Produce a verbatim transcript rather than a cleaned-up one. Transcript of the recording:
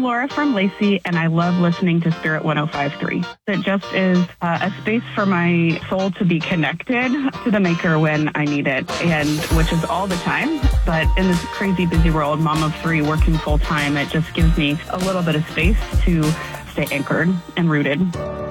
I'm Laura from Lacey, and I love listening to Spirit one oh five point three. It just is uh, a space for my soul to be connected to the Maker when I need it, and which is all the time. But in this crazy busy world, mom of three, working full time, it just gives me a little bit of space to stay anchored and rooted.